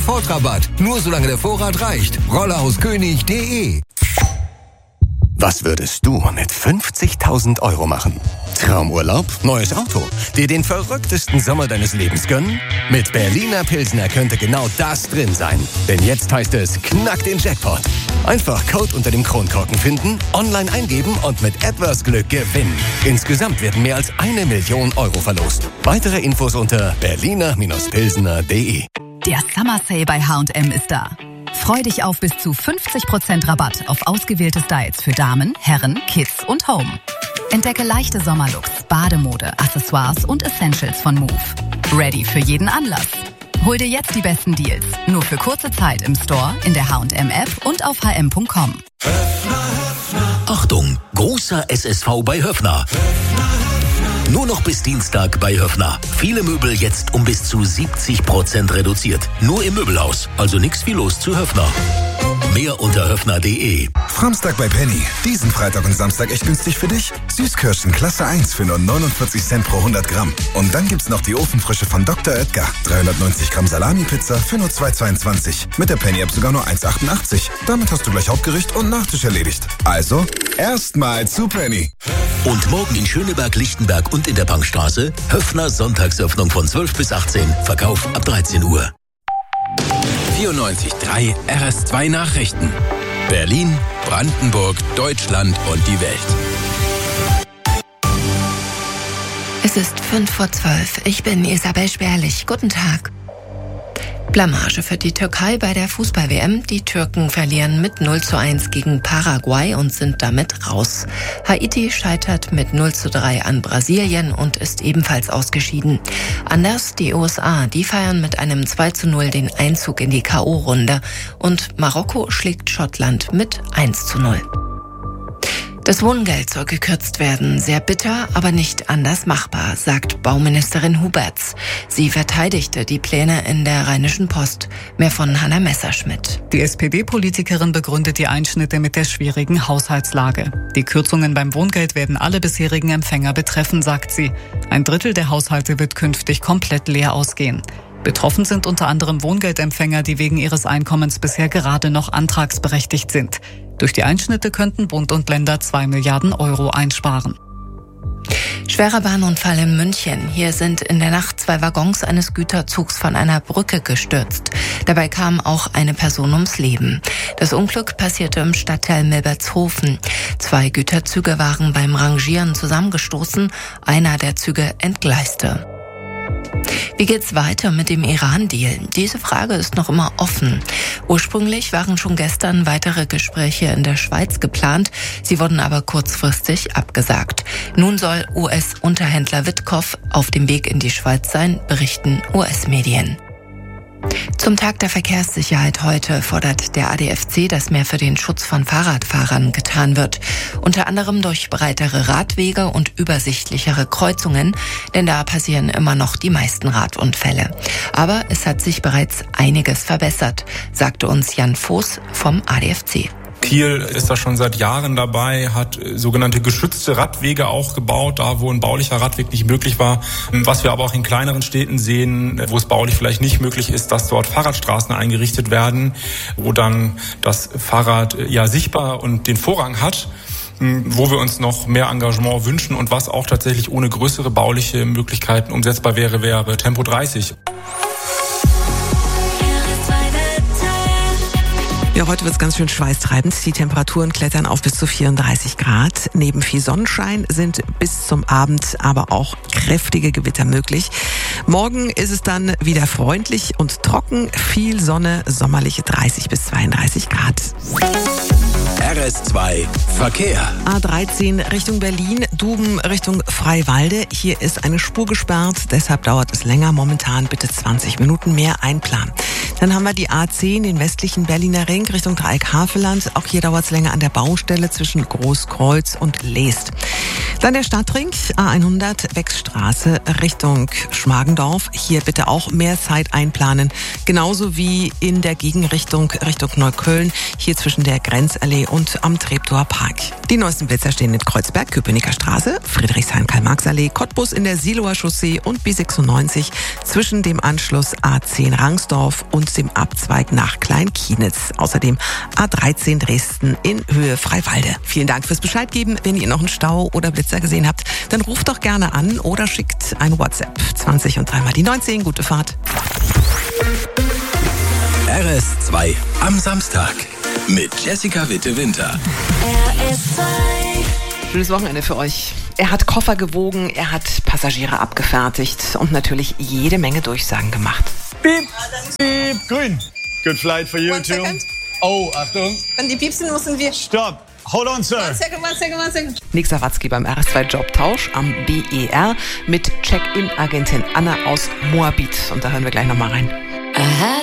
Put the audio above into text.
Sofortrabatt. Nur solange der Vorrat reicht. Rollerhauskönig.de. Was würdest du mit 50.000 € machen? Traumurlaub, neues Auto, dir den verrücktesten Sommer deines Lebens gönnen? Mit Berliner Pilsner könnte genau das drin sein. Denn jetzt heißt es, knack den Jackpot. Einfach Code unter dem Kronkorken finden, online eingeben und mit etwas Glück gewinnen. Insgesamt werden mehr als 1 Million € verlost. Weitere Infos unter berliner-pilsner.de. Der Summer Sale bei H&M ist da. Freu dich auf bis zu 50% Rabatt auf ausgewählte Styles für Damen, Herren, Kids und Home. Entdecke leichte Sommerlooks, Bademode, Accessoires und Essentials von Move. Ready für jeden Anlass. Hol dir jetzt die besten Deals. Nur für kurze Zeit im Store, in der H&M-App und auf hm.com. Achtung, großer SSV bei Höffner. Nur noch bis Dienstag bei Höffner. Viele Möbel jetzt um bis zu 70% reduziert. Nur im Möbelhaus. Also nix wie los zu Höffner. Mehr unter höffner.de. Samstag bei Penny. Diesen Freitag und Samstag echt günstig für dich. Süßkirschen Klasse 1 für nur 49 Cent pro 100 Gramm. Und dann gibt's noch die Ofenfrische von Dr. Oetker. 390 Gramm Salami-Pizza für nur 2,22. Mit der Penny-App sogar nur 1,88. Damit hast du gleich Hauptgericht und Nachtisch erledigt. Also, erstmal zu Penny. Und morgen in Schöneberg, Lichtenberg und in der Bankstraße Höffner Sonntagsöffnung von 12 bis 18. Verkauf ab 13 Uhr. 94.3 RS2 Nachrichten. Berlin, Brandenburg, Deutschland und die Welt. Es ist 11:05. Ich bin Isabel Sperlich. Guten Tag. Blamage für die Türkei bei der Fußball-WM. Die Türken verlieren mit 0:1 gegen Paraguay und sind damit raus. Haiti scheitert mit 0:3 an Brasilien und ist ebenfalls ausgeschieden. Anders die USA, die feiern mit einem 2:0 den Einzug in die K.O.-Runde. Und Marokko schlägt Schottland mit 1:0. Das Wohngeld soll gekürzt werden. Sehr bitter, aber nicht anders machbar, sagt Bauministerin Huberts. Sie verteidigte die Pläne in der Rheinischen Post. Mehr von Hanna Messerschmidt. Die SPD-Politikerin begründet die Einschnitte mit der schwierigen Haushaltslage. Die Kürzungen beim Wohngeld werden alle bisherigen Empfänger betreffen, sagt sie. 1/3 der Haushalte wird künftig komplett leer ausgehen. Betroffen sind unter anderem Wohngeldempfänger, die wegen ihres Einkommens bisher gerade noch antragsberechtigt sind. Durch die Einschnitte könnten Bund und Länder 2 Milliarden € einsparen. Schwerer Bahnunfall in München. Hier sind in der Nacht 2 Waggons eines Güterzugs von einer Brücke gestürzt. Dabei kam auch eine Person ums Leben. Das Unglück passierte im Stadtteil Milbertshofen. 2 Güterzüge waren beim Rangieren zusammengestoßen. Einer der Züge entgleiste. Wie geht's weiter mit dem Iran-Deal? Diese Frage ist noch immer offen. Ursprünglich waren schon gestern weitere Gespräche in der Schweiz geplant. Sie wurden aber kurzfristig abgesagt. Nun soll US-Unterhändler Witkoff auf dem Weg in die Schweiz sein, berichten US-Medien. Zum Tag der Verkehrssicherheit heute fordert der ADFC, dass mehr für den Schutz von Fahrradfahrern getan wird. Unter anderem durch breitere Radwege und übersichtlichere Kreuzungen, denn da passieren immer noch die meisten Radunfälle. Aber es hat sich bereits einiges verbessert, sagte uns Jan Voß vom ADFC. Kiel ist da schon seit Jahren dabei, hat sogenannte geschützte Radwege auch gebaut, da wo ein baulicher Radweg nicht möglich war. Was wir aber auch in kleineren Städten sehen, wo es baulich vielleicht nicht möglich ist, dass dort Fahrradstraßen eingerichtet werden, wo dann das Fahrrad sichtbar und den Vorrang hat, wo wir uns noch mehr Engagement wünschen und was auch tatsächlich ohne größere bauliche Möglichkeiten umsetzbar wäre Tempo 30. Ja, heute wird es ganz schön schweißtreibend. Die Temperaturen klettern auf bis zu 34 Grad. Neben viel Sonnenschein sind bis zum Abend aber auch kräftige Gewitter möglich. Morgen ist es dann wieder freundlich und trocken. Viel Sonne, sommerliche 30 bis 32 Grad. RS2 Verkehr. A13 Richtung Berlin, Duben Richtung Freiwalde. Hier ist eine Spur gesperrt, deshalb dauert es länger. Momentan bitte 20 Minuten mehr einplanen. Dann haben wir die A10, den westlichen Berliner Ring Richtung Dreieck Havelland. Auch hier dauert es länger an der Baustelle zwischen Großkreuz und Leest. Dann der Stadtring, A100 Wechstraße Richtung Schmargendorf. Hier bitte auch mehr Zeit einplanen. Genauso wie in der Gegenrichtung Richtung Neukölln, hier zwischen der Grenzallee und am Treptower Park. Die neuesten Blitzer stehen in Kreuzberg, Köpenicker Straße, Friedrichshain-Karl-Marx-Allee, Cottbus in der Siloer Chaussee und B96 zwischen dem Anschluss A10 Rangsdorf und dem Abzweig nach Kleinkienitz. Außerdem A13 Dresden in Höhe Freiwalde. Vielen Dank fürs Bescheid geben. Wenn ihr noch einen Stau oder Blitzer gesehen habt, dann ruft doch gerne an oder schickt ein WhatsApp. 20 und 3 mal die 19. Gute Fahrt. RS2 am Samstag mit Jessica Witte-Winter. RS2. Schönes Wochenende für euch. Er hat Koffer gewogen, er hat Passagiere abgefertigt und natürlich jede Menge Durchsagen gemacht. Piep, piep, grün. Good flight for you too. Oh, Achtung. Wenn die piepsen, müssen wir... Stop. Hold on, sir. One second. Nick Sawatzki beim RS2 Jobtausch am BER mit Check-in-Agentin Anna aus Moabit. Und da hören wir gleich nochmal rein.